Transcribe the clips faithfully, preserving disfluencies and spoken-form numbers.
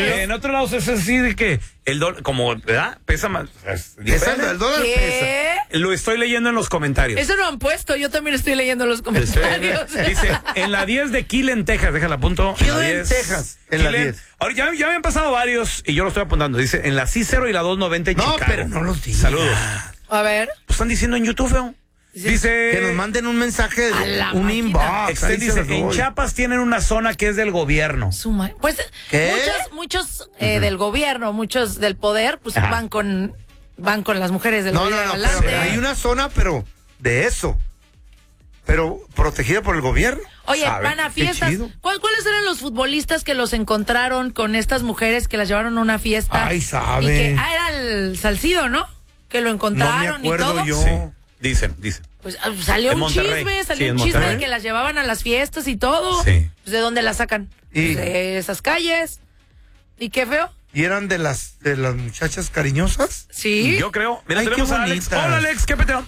En otro lado es así de que el dólar, como, ¿verdad? Pesa más. Es Pesa, el dólar ¿Qué? pesa. Lo estoy leyendo en los comentarios. Eso lo han puesto, yo también estoy leyendo los comentarios. Dice, en la diez de Killen, Texas, déjala punto. Killen, Texas, en la diez. Ahora ya, ya me han pasado varios y yo lo estoy apuntando. Dice, en la C cero y la doscientos noventa en No, Chicago. pero no los digas. Saludos. A ver. Pues están diciendo en YouTube, feo. Dice Que nos manden un mensaje, A la un máquina. inbox. Extend ahí se dice, los en doy. Chiapas tienen una zona que es del gobierno. Suma. Pues ¿Qué? muchos, muchos eh, del gobierno, muchos del poder, pues Ajá. van con van con las mujeres del No, no, gobierno no, adelante. pero hay una zona, pero de eso. Pero protegida por el gobierno. Oye, ¿Sabe? van a Qué fiestas. chido. ¿Cuál- ¿Cuáles eran los futbolistas que los encontraron con estas mujeres que las llevaron a una fiesta? Ay, sabe. Y que, ah, era el Salcido, ¿no? Que lo No me encontraron y acuerdo todo. yo. Sí, dicen, dicen. Pues ah, salió En un Monterrey. chisme, Sí, salió en un chisme Monterrey. de que las llevaban a las fiestas y todo. Sí. Pues, ¿de dónde las sacan? Y- Pues, de esas calles. ¿Y qué feo? ¿Y eran de las de las muchachas cariñosas? Sí. Yo creo. Mira, Ay, tenemos qué a Alex. bonitas. Hola, Alex, ¿qué peteo?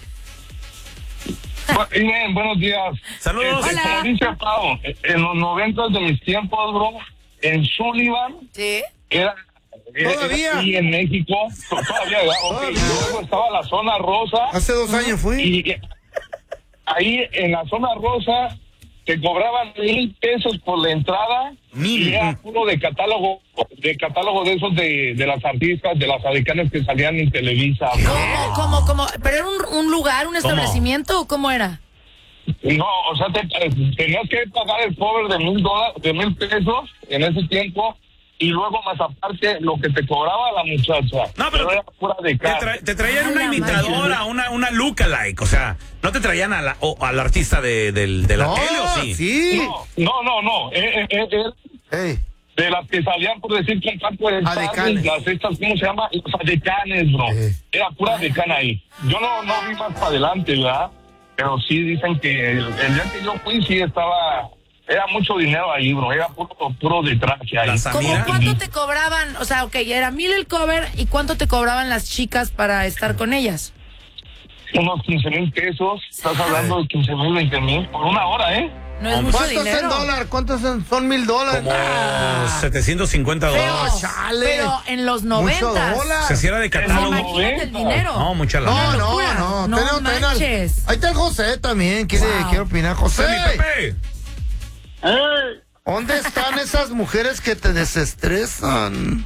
Bien, buenos días. Saludos. Este, Hola. Como dice Pau, en los noventas de mis tiempos, bro, en Sullivan, Sí. era, era- ¿Todavía? era aquí en México, to- todavía, ¿verdad? Ok, Todavía. y luego estaba la zona rosa, Hace dos años fui. y ahí en la zona rosa te cobraban mil pesos por la entrada, Mil. y era puro de catálogo, de catálogo de esos de, de las artistas, de las americanas que salían en Televisa. bro. ¿Cómo, cómo, cómo? ¿Pero era un, un lugar, un establecimiento o cómo era? No, o sea, te, tenías que pagar el cover de mil dólares, de mil pesos en ese tiempo, y luego más aparte lo que te cobraba la muchacha. No, pero te- era pura de Te, cara. tra- te traían A una la imitadora, una, una lookalike. O sea, no te traían a la, o, al artista de, del- de la No, tele, ¿o sí? sí. No, no, no, no. Eh, eh, eh, eh, Ey, de las que salían, por decir, con campo de Adecanes. las estas, ¿cómo se llama? Las adecanes, bro. Eh. Era pura decana ahí. Yo no, no vi más para adelante, ¿verdad? Pero sí dicen que el, el día que yo fui, sí estaba... Era mucho dinero ahí, bro. Era puro, puro de traje ahí. Las ¿Cómo Mira. cuánto te cobraban? O sea, ok, era mil el cover y cuánto te cobraban las chicas para estar con ellas. Unos quince mil pesos. Estás hablando de quince mil, veinte mil por una hora, ¿eh? No es mucho ¿cuántos en dinero. dólar? ¿Cuántos en- son mil dólares? Como Ah, setecientos cincuenta Pero, dólares. chale. pero en los mucho noventas. dólar. O sea, si era de catálogo. No, Imagínate el no, dinero. No, mucha No, lana. no, locura. no. No Tenemos- tenemos- manches. Ahí está el José también. Quiere, Wow. quiere opinar. José, José, mi Pepe. ¡Ey! ¿dónde están esas mujeres que te desestresan?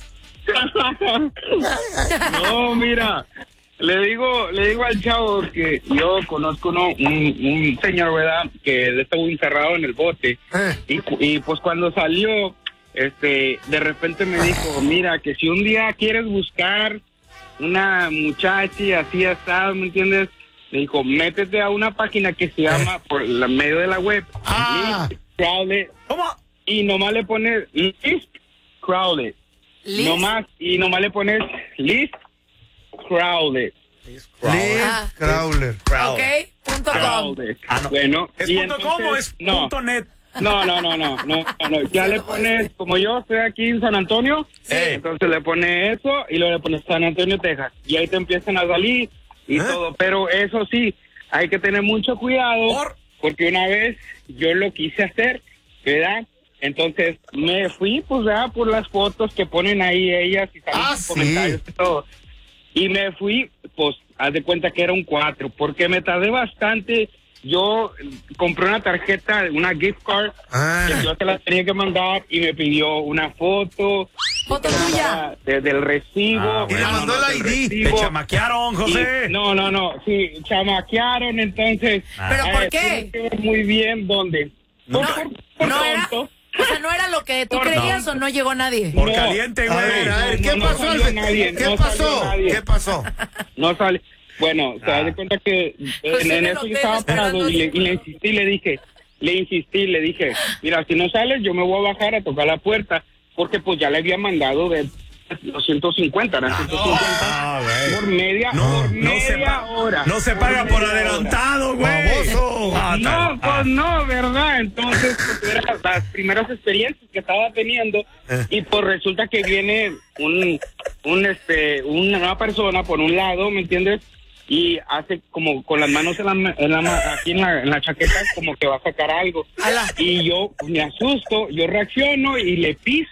No, mira, le digo, le digo al chavo que yo conozco uno, un, un señor, ¿verdad? Que él estuvo encerrado en el bote Eh. y, cu- y pues cuando salió, este, de repente me dijo, mira, que si un día quieres buscar una muchacha y así asado, ¿me entiendes? Le dijo, métete a una página que se llama, por la medio de la web, Ah. List Crowded, ¿Cómo? y nomás le pones List Crowded. Liz. No más, y nomás le pones list crowded. Liz Ah. Crowler. Ok, punto com. Crowded. Ah, no. Bueno, ¿Es y punto com o es entonces- no, punto net? no, no, no, no, no, no, ya le pones, como yo estoy aquí en San Antonio, Sí. entonces le pones eso y luego le pones San Antonio, Texas, y ahí te empiezan a salir y ¿Eh? todo, pero eso sí, hay que tener mucho cuidado, Por- porque una vez yo lo quise hacer, ¿verdad? Entonces me fui, pues, ¿verdad? Por las fotos que ponen ahí ellas y salen Ah, los sí. comentarios y todo. Y me fui, pues, haz de cuenta que era un cuatro, porque me tardé bastante. Yo compré una tarjeta, una gift card, Ah. que yo te la tenía que mandar y me pidió una foto. Foto que tuya. mandara de- del recibo. Ah, Y le bueno, mandó del el I D. Te recibo. chamaquearon, José. Y- no, no, no, sí, chamaquearon, entonces. Ah. ¿Pero a por ver, qué? tienes que ver muy bien dónde. No, Por- por- por ¿No era? tonto. O sea, ¿no era lo que tú Por creías no. o no llegó nadie? Por No. caliente, A güey. ver, a ver, No, ¿qué no pasó? salió Alfred? nadie, ¿Qué no pasó? salió nadie. ¿Qué pasó? No sale. Bueno, se Ah. da de cuenta que Pues en, en en el eso yo hotel estaba esperando parado y le, así. y le insistí, le dije, le insistí, le dije, mira, si no sales, yo me voy a bajar a tocar la puerta, porque pues ya le había mandado de los ciento cincuenta, eran ciento cincuenta Ah, güey. por media, No, por no se, media pa- hora. no se paga por media hora. adelantado, güey. Baboso. Ah, No, tal- ah. pues no, ¿verdad? Entonces, pues, eran las primeras experiencias que estaba teniendo Eh. y pues resulta que viene un, un este, una nueva persona por un lado, ¿me entiendes? Y hace como con las manos en la, ma- en la ma- aquí en la, en la chaqueta como que va a sacar algo. Ala. Y yo me asusto, yo reacciono y le piso.